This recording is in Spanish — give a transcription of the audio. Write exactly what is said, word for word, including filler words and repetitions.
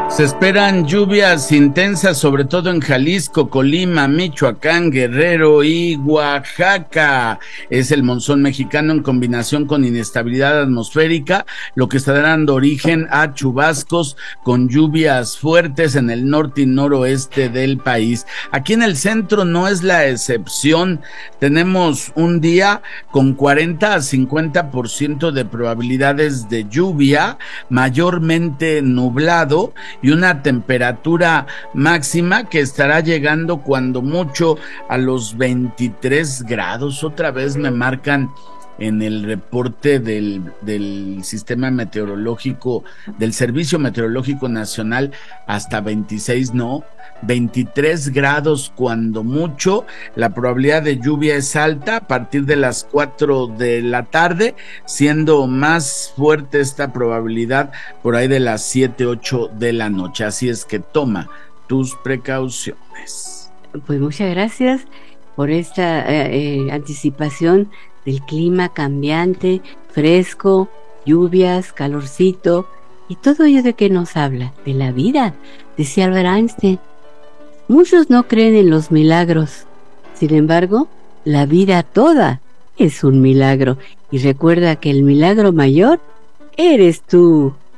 Se esperan lluvias intensas, sobre todo en Jalisco, Colima, Michoacán, Guerrero y Oaxaca. Es el monzón mexicano en combinación con inestabilidad atmosférica, lo que está dando origen a chubascos con lluvias fuertes en el norte y noroeste del país. Aquí en el centro no es la excepción. Tenemos un día con cuarenta a cincuenta por ciento de probabilidades de lluvia, mayormente nublado, y una temperatura máxima que estará llegando cuando mucho a los veintitrés grados. Otra vez me marcan en el reporte del, del sistema meteorológico, del Servicio Meteorológico Nacional, hasta veintiséis, no, veintitrés grados cuando mucho. La probabilidad de lluvia es alta a partir de las cuatro de la tarde, siendo más fuerte esta probabilidad por ahí de las siete, ocho de la noche. Así es que toma tus precauciones. Pues muchas gracias por esta eh, eh, anticipación del clima cambiante, fresco, lluvias, calorcito, y todo ello de que nos habla, de la vida. Decía Albert Einstein, muchos no creen en los milagros, sin embargo, la vida toda es un milagro, y recuerda que el milagro mayor eres tú.